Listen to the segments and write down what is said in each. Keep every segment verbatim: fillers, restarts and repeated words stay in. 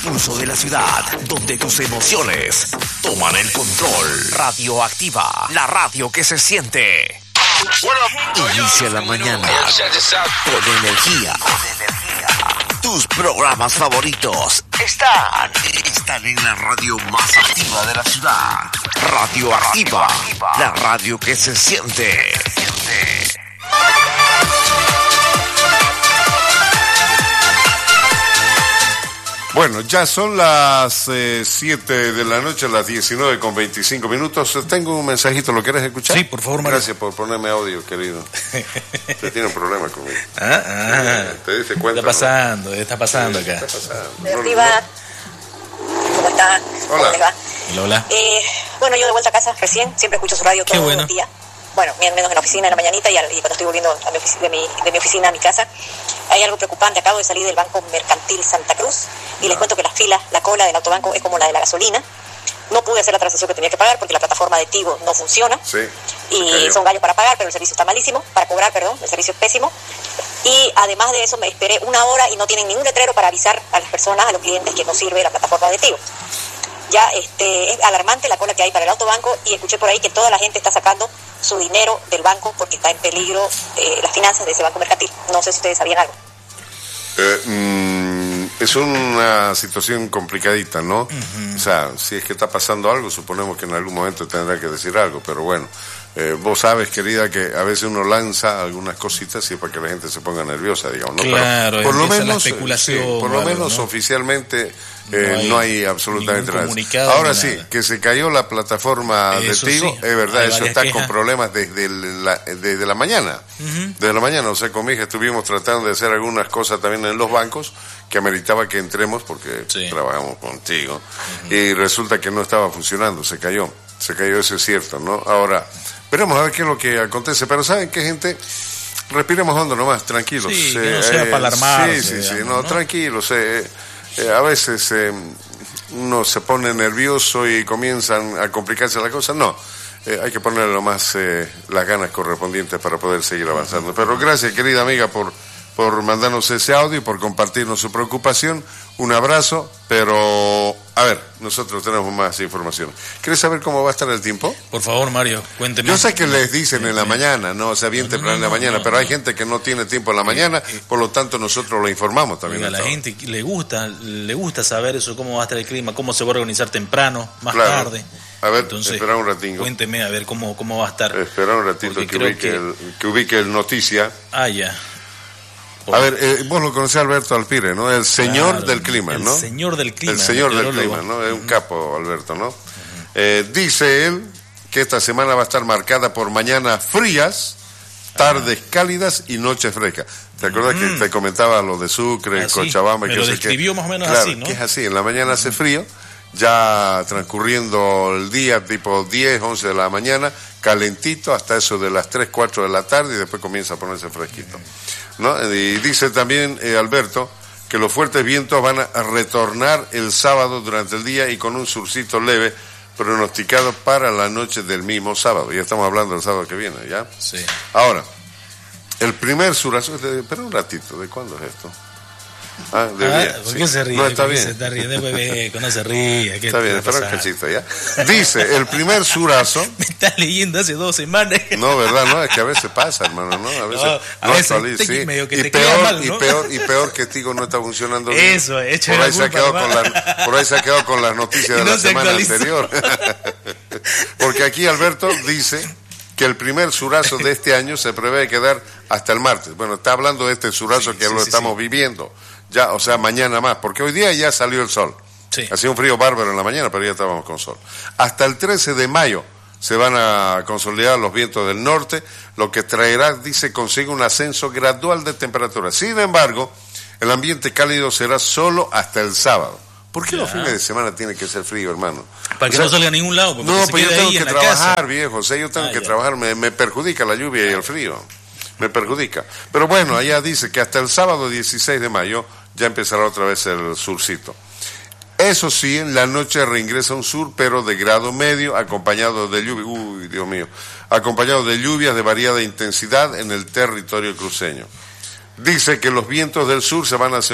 pulso de la ciudad, donde tus emociones toman el control. Radioactiva, la radio que se siente. Inicia la mañana con energía. Tus programas favoritos están, están en la radio más activa de la ciudad. Radioactiva, la radio que se siente. Bueno, ya son las eh, siete de la noche, las diecinueve con veinticinco minutos. Tengo un mensajito, ¿lo quieres escuchar? Sí, por favor, Mario. Gracias por ponerme audio, querido. Usted tiene un problema conmigo. Ah, ah. ¿Te diste cuenta? Está pasando, ¿no? está pasando sí, acá. Está pasando. Activa. ¿Cómo están? Hola. ¿Cómo les va? Hola, hola. Eh, bueno, yo de vuelta a casa recién, siempre escucho su radio Qué todos bueno. los días. Bueno, menos en la oficina en la mañanita y, al, y cuando estoy volviendo a mi ofici- de, mi, de mi oficina a mi casa. Hay algo preocupante, acabo de salir del Banco Mercantil Santa Cruz y les cuento que las filas, la cola del autobanco es como la de la gasolina. No pude hacer la transacción que tenía que pagar porque la plataforma de Tigo no funciona. Sí. Y son gallos para pagar, pero el servicio está malísimo, para cobrar, perdón, el servicio es pésimo. Y además de eso me esperé una hora y no tienen ningún letrero para avisar a las personas, a los clientes que no sirve la plataforma de Tigo. Ya este, es alarmante la cola que hay para el autobanco y escuché por ahí que toda la gente está sacando su dinero del banco porque está en peligro eh, las finanzas de ese banco mercantil. No sé si ustedes sabían algo. Eh, mm, es una situación complicadita, ¿no? Uh-huh. O sea, si es que está pasando algo, suponemos que en algún momento tendrá que decir algo, pero bueno, eh, vos sabes, querida, que a veces uno lanza algunas cositas y es para que la gente se ponga nerviosa, digamos, ¿no? Claro, pero por lo menos, la especulación, sí, por lo algo, menos ¿no? oficialmente eh, no, hay no hay absolutamente nada. Ahora sí, nada. Que se cayó la plataforma Eso de Tigo, sí, es verdad, hay eso varias está quejas. con problemas desde la, desde la mañana. Uh-huh. Desde la mañana, o sea, con mi hija estuvimos tratando de hacer algunas cosas también en los bancos que ameritaba que entremos porque sí. trabajamos contigo. Uh-huh. Y resulta que no estaba funcionando, se cayó. Se cayó, eso es cierto, ¿no? Ahora, veremos a ver qué es lo que acontece. Pero ¿saben qué, gente? Respiremos hondo nomás, tranquilos. Sí, eh, que no sea eh, para alarmarse, Sí, sí, digamos, sí, no, ¿no? tranquilos. Eh, eh, a veces eh, uno se pone nervioso y comienzan a complicarse las cosas. No. Eh, hay que ponerle lo más eh, las ganas correspondientes para poder seguir avanzando. Pero gracias, querida amiga, por, por mandarnos ese audio y por compartirnos su preocupación. Un abrazo, pero a ver, nosotros tenemos más información. ¿Quieres saber cómo va a estar el tiempo? Por favor, Mario, cuénteme. Yo sé que les dicen en la mañana, no, o sea, bien no, temprano no, en la mañana, no, pero no. hay gente que no tiene tiempo en la mañana, eh, por lo tanto nosotros lo informamos también. Oiga, a la gente le gusta, le gusta saber eso, cómo va a estar el clima, cómo se va a organizar temprano, más Claro. tarde. A ver, Entonces, espera un ratingo. Cuénteme a ver cómo, cómo va a estar. Espera un ratito Porque que creo ubique, que- El, que ubique el noticia. Ah, ya. A ver, eh, vos lo conocés a Alberto Alpire, ¿no? El señor Claro, del clima, el ¿no? señor del clima. El señor del meteorólogo. clima, ¿no? Es un capo, Alberto, ¿no? Uh-huh. Eh, dice él que esta semana va a estar marcada por mañanas frías, tardes ah. cálidas y noches frescas. ¿Te acuerdas uh-huh. que te comentaba lo de Sucre, así, Cochabamba? me que lo sé describió qué? más o menos Claro, así, ¿no? que es así, en la mañana uh-huh. hace frío, ya transcurriendo el día tipo diez, once de la mañana, calentito hasta eso de las tres, cuatro de la tarde y después comienza a ponerse fresquito. ¿No? Y dice también eh, Alberto que los fuertes vientos van a retornar el sábado durante el día y con un surcito leve pronosticado para la noche del mismo sábado. Ya estamos hablando del sábado que viene, ¿ya? Sí. Ahora, el primer surazo, espera un ratito, ¿de cuándo es esto? Ah, de ah, bien. ¿Por qué sí. se ríe? No, está bien. Se está riendo, bebé, que no se ríe. ¿Qué Está bien, espera un cachito, ¿ya? Dice, el primer surazo... Me está leyendo hace dos semanas. No, ¿verdad? No, es que a veces pasa, hermano, ¿no? A veces no, a no veces actualiza, te, sí. medio que y, te peor, mal, ¿no? y peor y peor que Tigo no está funcionando bien. Eso, hecho por ahí se ha quedado con la, por ahí se ha quedado con las noticias de no la semana actualizó. anterior. Porque aquí Alberto dice que el primer surazo de este año se prevé quedar hasta el martes. Bueno, está hablando de este surazo sí, que sí, lo sí, estamos sí. viviendo. Ya, o sea, mañana más, porque hoy día ya salió el sol. Sí. Hacía un frío bárbaro en la mañana, pero ya estábamos con sol. Hasta el trece de mayo se van a consolidar los vientos del norte, lo que traerá, dice, consigo un ascenso gradual de temperatura. Sin embargo, el ambiente cálido será solo hasta el sábado. ¿Por qué ya. los fines de semana tiene que ser frío, hermano? Para que o sea, no salga a ningún lado. No, pues yo tengo que trabajar, casa. viejo. O sea, yo tengo ah, que ya. trabajar. Me, me perjudica la lluvia y el frío. Me perjudica. Pero bueno, allá dice que hasta el sábado dieciséis de mayo ya empezará otra vez el surcito. Eso sí, en la noche reingresa un sur, pero de grado medio, acompañado de lluvia. Uy, Dios mío. Acompañado de lluvias de variada intensidad en el territorio cruceño. Dice que los vientos del sur se van a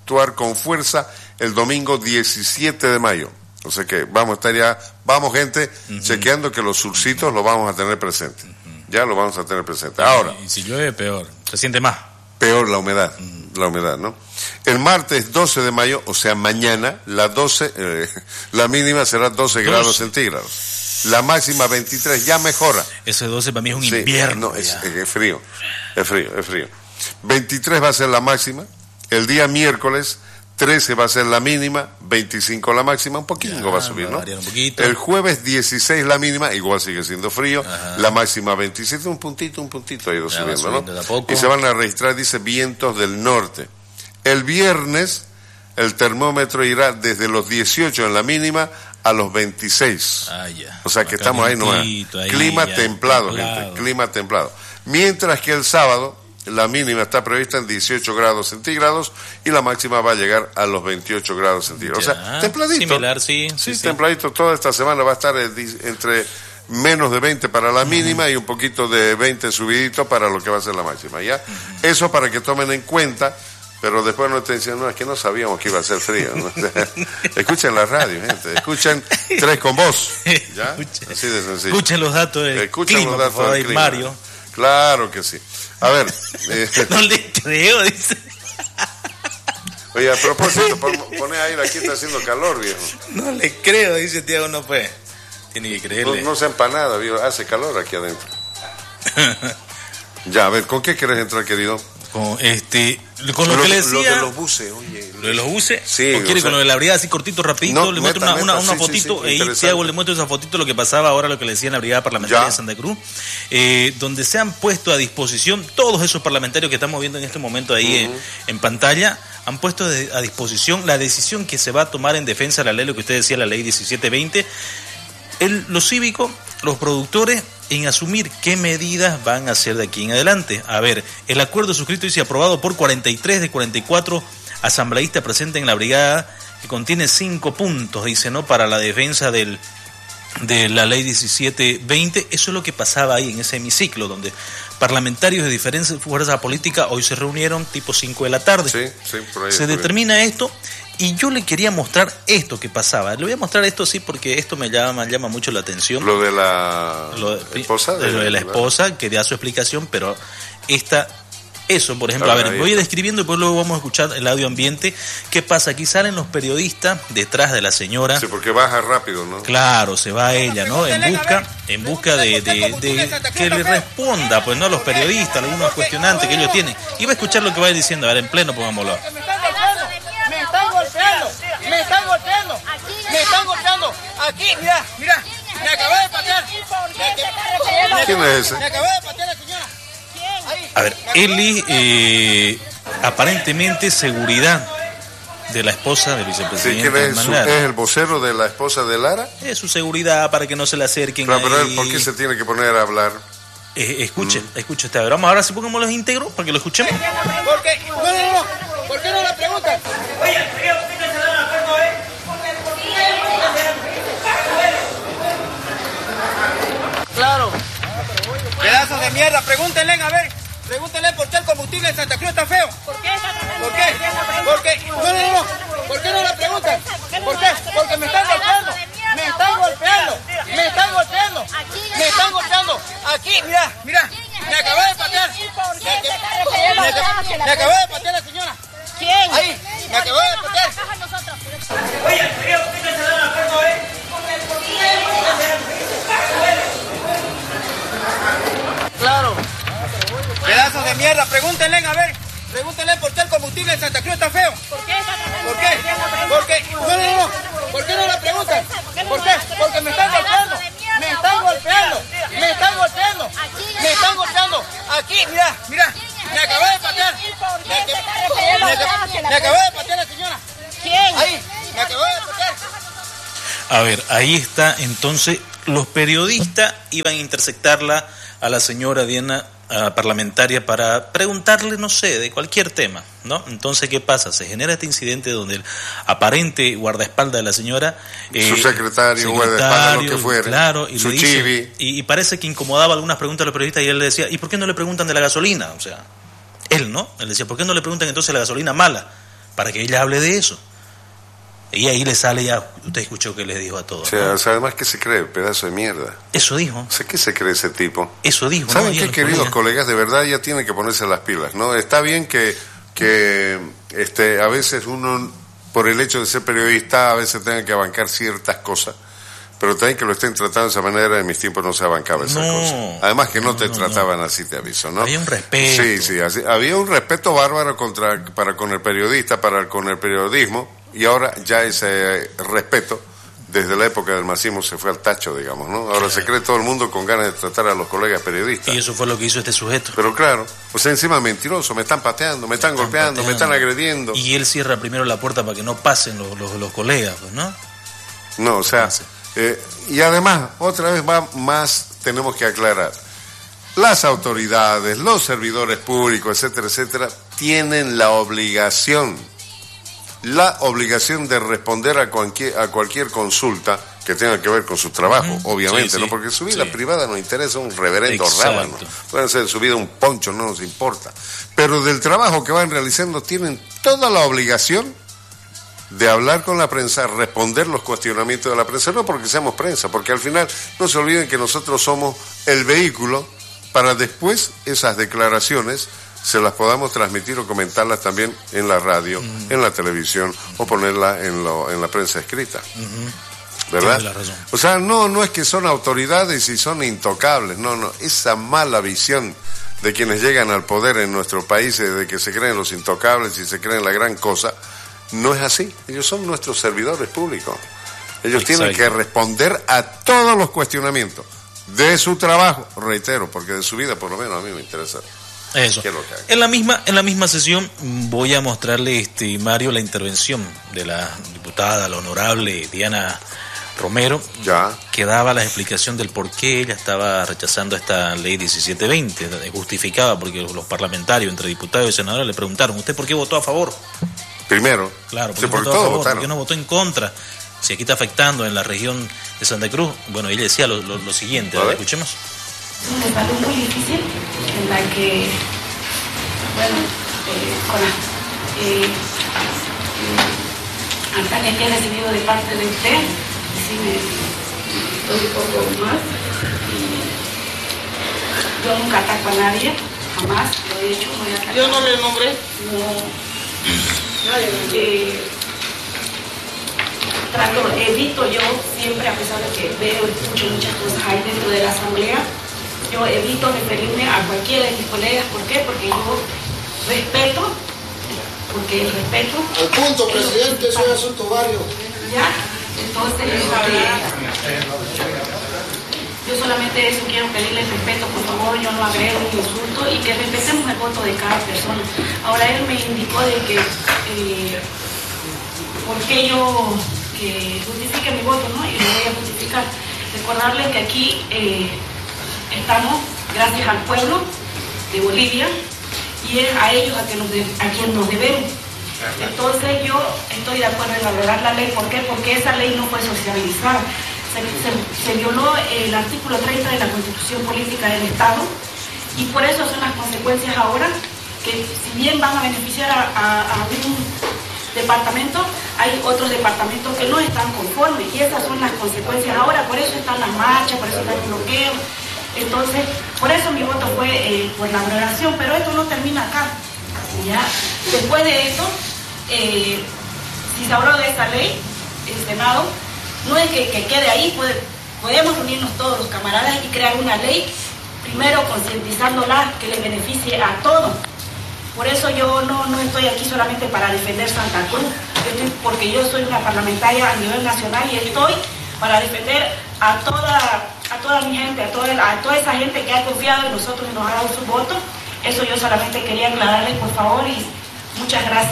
actuar con fuerza el domingo diecisiete de mayo. O sea que vamos a estar ya, vamos gente, uh-huh. chequeando que los surcitos los vamos a tener presentes. Uh-huh. Ya lo vamos a tener presentes. Ahora. Y si llueve, peor. Se siente más. Peor la humedad, uh-huh. la humedad, ¿no? El martes doce de mayo, o sea, mañana, la doce, eh, la mínima será doce grados centígrados. La máxima veintitrés, ya mejora. Ese doce para mí es un sí, invierno. No, es, es frío, es frío, es frío. veintitrés va a ser la máxima. El día miércoles, trece va a ser la mínima, veinticinco la máxima, un poquito ya, va a subir, ¿no? Un poquito. El jueves dieciséis la mínima, igual sigue siendo frío, ajá. La máxima veintisiete, un puntito, un puntito ha ido ya subiendo, ¿no? Y se van a registrar, dice, vientos del norte. El viernes, el termómetro irá desde los dieciocho en la mínima a los veintiséis. Ah, ya. O sea que estamos ahí nomás. Ahí, clima ya, templado, templado, gente, clima templado. Mientras que el sábado, la mínima está prevista en dieciocho grados centígrados y la máxima va a llegar a los veintiocho grados centígrados. Ya, o sea, templadito. Similar, sí. Sí, sí templadito. Sí. Toda esta semana va a estar entre menos de veinte para la mínima uh-huh. y un poquito de veinte subidito para lo que va a ser la máxima. ¿Ya? Uh-huh. Eso para que tomen en cuenta, pero después no te dicen, no, es que no sabíamos que iba a ser frío, ¿no? Escuchen la radio, gente. Escuchen Tres con Vos. ¿Ya? Así de sencillo. Escuchen los datos del Escuchen clima, los datos por favor, del clima. Mario. Claro que sí. A ver. Eh, no le creo, dice. Oye, a propósito, poné ahí, aquí está haciendo calor, viejo. No le creo, dice Tiago, no fue. Tiene que creerle. No, no se empanada, viejo. Hace calor aquí adentro. Ya, a ver, ¿con qué querés entrar, querido? Con este, con lo, lo que le decía. Lo de los buses, oye. ¿Lo de los buses? Sí. ¿O quiere o sea, con lo de la brigada así cortito, rapidito? No, le muestro meta, una, una, meta, una sí, fotito, sí, sí, y Tiago le muestro esa fotito, lo que pasaba ahora, lo que le decía en la brigada parlamentaria ya. de Santa Cruz, eh, donde se han puesto a disposición todos esos parlamentarios que estamos viendo en este momento ahí uh-huh. en, en pantalla, han puesto de, a disposición la decisión que se va a tomar en defensa de la ley, lo que usted decía, la ley diecisiete veinte. El, los cívicos, los productores, en asumir qué medidas van a hacer de aquí en adelante. A ver, el acuerdo suscrito dice aprobado por cuarenta y tres de cuarenta y cuatro asambleístas presentes en la brigada, que contiene cinco puntos, dice, ¿no? Para la defensa del de la ley diecisiete veinte. Eso es lo que pasaba ahí en ese hemiciclo, donde parlamentarios de diferentes fuerzas políticas hoy se reunieron tipo cinco de la tarde. Sí, sí, por ahí se determina bien. Esto. Y yo le quería mostrar esto que pasaba. Le voy a mostrar esto sí porque esto me llama, me llama mucho la atención. Lo de la lo de, esposa. De, lo de la esposa, que da su explicación, pero esta, eso, por ejemplo, a, a ver, voy describiendo y después luego vamos a escuchar el audio ambiente. ¿Qué pasa? Aquí salen los periodistas detrás de la señora. Sí, porque baja rápido, ¿no? Claro, se va ella, ¿no? En busca, en busca de, de, de que le responda, pues no a los periodistas, algunos cuestionantes que ellos tienen. Y va a escuchar lo que va diciendo, a ver, en pleno, pongámoslo. Me están golpeando, me están golpeando, me están golpeando. Aquí, mira, mira, me acabé de patear. ¿Quién es ese? Me acabé de patear la señora. Ahí. A ver, Eli, eh, aparentemente seguridad de la esposa del vicepresidente. Sí, ¿quién es, su, es el vocero de la esposa de Lara? Es su seguridad para que no se le acerquen. Claro, pero él, ¿por qué se tiene que poner a hablar? Eh, escuche, mm. escuche usted. A ver, vamos ahora si pongamos los íntegros para que lo escuchemos. ¿Por qué? No, no, no. ¿Por qué no le preguntan? Oye, ¿usted se da un acuerdo, eh? Claro. Pedazos de mierda, pregúntenle, a ver. Pregúntenle por qué el combustible en Santa Cruz está feo. ¿Por qué? ¿Por qué? Porque, no, no, no. ¿Por qué no le preguntan? ¿Por qué? Porque me están golpeando. Me están golpeando. Me están golpeando. Me están golpeando. Aquí, mira, mira. Me acabé de patear. Me, me, me acabé de patear la señora. ¿Quién? Ahí, me acabé de patear. Oye, ¿usted que se da un acuerdo, eh? Claro. Pedazos de mierda, pregúntenle, a ver. Pregúntenle por qué el combustible en Santa Cruz está feo. ¿Por qué? ¿Por qué? Porque, no, no, no. ¿Por qué no le preguntan? ¿Por qué? Porque me están golpeando. Me están golpeando. Me están golpeando. Me están golpeando. Aquí, mira, mira. Me acabé de patear. Me, me, me acabé de patear la señora. ¿Quién? Ahí, me acabé de patear. A ver, ahí está. Entonces, los periodistas iban a interceptarla a la señora Diana uh, parlamentaria para preguntarle, no sé, de cualquier tema, ¿no? Entonces, ¿qué pasa? Se genera este incidente donde el aparente guardaespaldas de la señora... Eh, su secretario, guardaespaldas, lo que fuera, claro, y su le dice, chivi. Y, y parece que incomodaba algunas preguntas a los periodistas y él le decía, ¿y por qué no le preguntan de la gasolina? O sea, él, ¿no? Él decía, ¿por qué no le preguntan entonces de la gasolina mala? para que ella hable de eso. Y ahí le sale ya, usted escuchó que le dijo a todos. O sea, ¿no? o sea, además, ¿qué se cree? Pedazo de mierda. Eso dijo. O sea, ¿qué se cree ese tipo? Eso dijo. ¿Saben ¿no? qué, queridos colegas? De verdad ya tienen que ponerse las pilas, ¿no? Está bien que, que este, a veces uno, por el hecho de ser periodista, a veces tenga que bancar ciertas cosas, pero también que lo estén tratando de esa manera. En mis tiempos no se bancaba esa no, cosa. Además que no, no te no, trataban no. así, te aviso, ¿no? Había un respeto. Sí, sí, así, había un respeto bárbaro contra, para con el periodista, para con el periodismo. Y ahora ya ese respeto, desde la época del masismo, se fue al tacho, digamos, ¿no? Ahora claro. se cree todo el mundo con ganas de tratar a los colegas periodistas. Y eso fue lo que hizo este sujeto. Pero claro, o sea, encima mentiroso, me están pateando, me están, me están golpeando, pateando. me están agrediendo. Y él cierra primero la puerta para que no pasen los, los, los colegas, pues, ¿no? No, o sea, eh, y además, otra vez va, más tenemos que aclarar. Las autoridades, los servidores públicos, etcétera, etcétera, tienen la obligación la obligación de responder a cualquier, a cualquier consulta que tenga que ver con su trabajo, mm, obviamente, sí, sí, ¿no? Porque su vida sí. privada nos interesa un reverendo rábano. Puede ser su vida un poncho, no nos importa. Pero del trabajo que van realizando tienen toda la obligación de hablar con la prensa, responder los cuestionamientos de la prensa, no porque seamos prensa, porque al final no se olviden que nosotros somos el vehículo para después esas declaraciones se las podamos transmitir o comentarlas también en la radio, uh-huh. en la televisión o ponerla en, lo, en la prensa escrita. Uh-huh. ¿Verdad? La razón. O sea, no, no es que son autoridades y son intocables, no, no, esa mala visión de quienes llegan al poder en nuestros países, de que se creen los intocables y se creen la gran cosa, no es así. Ellos son nuestros servidores públicos. Ellos Exacto. tienen que responder a todos los cuestionamientos de su trabajo, reitero, porque de su vida por lo menos a mí me interesa. Eso. En la misma en la misma sesión voy a mostrarle, este Mario, la intervención de la diputada, la honorable Diana Romero, ya. que daba la explicación del por qué ella estaba rechazando esta ley diecisiete veinte, justificaba porque los parlamentarios, entre diputados y senadores, le preguntaron, ¿usted por qué votó a favor? Primero, claro, ¿por sí, qué porque votó a favor? votaron. ¿Por qué no votó en contra? Si aquí está afectando en la región de Santa Cruz. Bueno, ella decía lo, lo, lo siguiente, ¿verdad? Escuchemos. Me salió muy difícil, en la que, bueno, eh, con las eh, eh, campañas que he recibido de parte de usted, sí me doy un poco más. Y yo nunca ataco a nadie, jamás lo he hecho, no he atacado. ¿Yo no le nombré? No. Eh, trato, evito yo siempre, a pesar de que veo y escucho muchas cosas ahí dentro de la asamblea, yo evito referirme a cualquiera de mis colegas. ¿Por qué? Porque yo respeto, porque el respeto... Al punto, presidente, eso es asunto varios. Ya, entonces, este, yo solamente eso quiero pedirles respeto, por favor, yo no agredo ni insulto y que respetemos el voto de cada persona. Ahora él me indicó de que, eh, ¿por qué yo que justifique mi voto, no? Y lo voy a justificar. Recordarles que aquí... Eh, estamos gracias al pueblo de Bolivia y es a ellos a, que nos de, a quien nos debemos. Entonces yo estoy de acuerdo en valorar la ley. ¿Por qué? Porque esa ley no fue socializada. Se, se, se violó el artículo treinta de la Constitución Política del Estado y por eso son las consecuencias ahora que si bien van a beneficiar a, a, a un departamento, hay otros departamentos que no están conformes y esas son las consecuencias ahora. Por eso están las marchas, por eso está el bloqueo. Entonces, por eso mi voto fue eh, por la valoración, pero esto no termina acá. ¿Ya? Después de esto, eh, si se habló de esta ley, el Senado, no es que, que quede ahí, puede, podemos unirnos todos los camaradas y crear una ley, primero concientizándola que le beneficie a todos. Por eso yo no, no estoy aquí solamente para defender Santa Cruz, estoy, porque yo soy una parlamentaria a nivel nacional y estoy para defender a toda... a toda mi gente, a toda, a toda esa gente que ha confiado en nosotros y nos ha dado su voto. Eso yo solamente quería aclararles, por favor, y muchas gracias.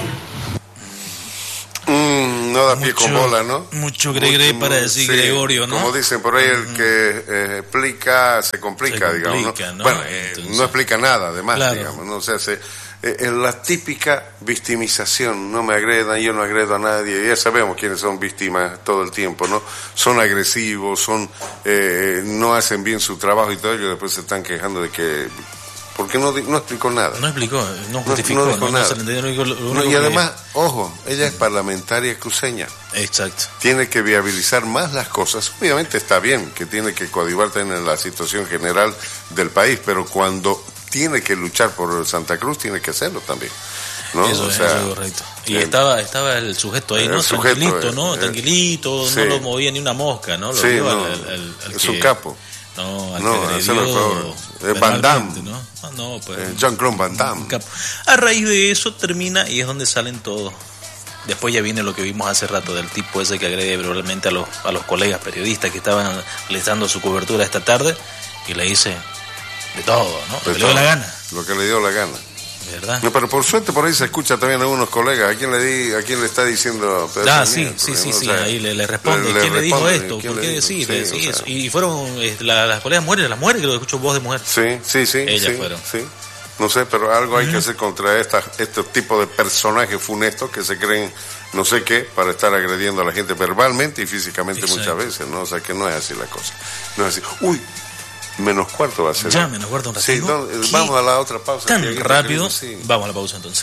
Mm, no da pie con bola, ¿no? Mucho gregre para decir sí, Gregorio, ¿no? Como dicen por ahí, el que eh, explica, se complica, se complica, digamos, ¿no? ¿no? Bueno, Entonces, no explica nada, además, claro. digamos, ¿no? O sea, se... Eh, la típica victimización, no me agredan, yo no agredo a nadie, ya sabemos quiénes son víctimas todo el tiempo, ¿no? Son agresivos, son eh, no hacen bien su trabajo y todo ello, después se están quejando de que porque no, no explicó nada. No explicó, no justificó, no, no dijo no, nada. no se le entendió, lo único- lo No, único y que- además, ojo, ella es parlamentaria cruceña. Exacto. Tiene que viabilizar más las cosas. Obviamente está bien que tiene que coadyuvar también en la situación general del país, pero cuando tiene que luchar por Santa Cruz, tiene que hacerlo también. ¿No? Eso, O es, sea, eso es correcto. Y eh, estaba estaba el sujeto ahí, el ¿no? sujeto, Tranquilito, eh, ¿no? eh, Tranquilito, sí. no lo movía ni una mosca, ¿no? Lo Sí, vio no, al- al- al- al es que- un capo. No, al No, que hazme el favor. agredió Eh, Van Damme. verbalmente, ¿no? Ah, no, pues. Eh, Jean-Claude Van Damme. un capo. A raíz de eso termina y es donde salen todos. Después ya viene lo que vimos hace rato del tipo ese que agrede verbalmente a los, a los colegas periodistas que estaban realizando su cobertura esta tarde y le dice de todo, ¿no? Lo que le dio la gana, Lo que le dio la gana. ¿verdad? No, pero por suerte por ahí se escucha también a algunos colegas. ¿A quién le, di, a quién le está diciendo? pedazo Ah, de sí, miércoles, sí, sí, ¿no? O sí, sea, ahí le, le responde, ¿quién le dijo responde, esto? ¿quién ¿Por le qué dijo? decirle? Sí, Sí, o eso. sea, Y fueron eh, la- las colegas mujeres, las mujeres, creo que escucho voz de mujer. Sí, sí, sí. Ellas sí, fueron. sí. No sé, pero algo hay que hacer contra esta, este tipo de personajes funestos que se creen no sé qué para estar agrediendo a la gente verbalmente y físicamente Exacto. muchas veces, ¿no? O sea, que no es así la cosa. No es así. Uy, menos cuarto va a ser. Ya, menos cuarto un Sí, ratito. no, ¿Qué vamos a la otra pausa. Tan que alguien rápido. quiere decir. Vamos a la pausa entonces.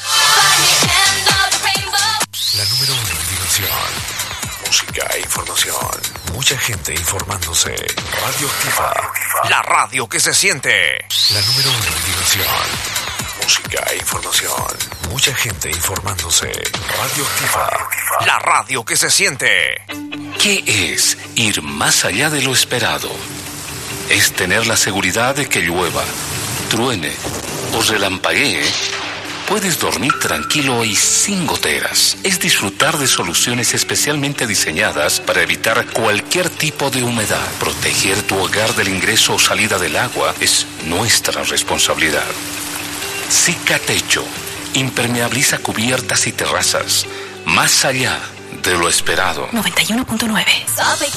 La número uno en diversión, música e información. Mucha gente informándose. Radio Activa. La radio que se siente. La número uno en diversión, música e información. Mucha gente informándose. Radio Activa. La radio que se siente. ¿Qué es ir más allá de lo esperado? Es tener la seguridad de que llueva, truene o relampaguee. Puedes dormir tranquilo y sin goteras. Es disfrutar de soluciones especialmente diseñadas para evitar cualquier tipo de humedad. Proteger tu hogar del ingreso o salida del agua es nuestra responsabilidad. Cicatecho impermeabiliza cubiertas y terrazas, más allá de lo esperado. noventa y uno punto nueve.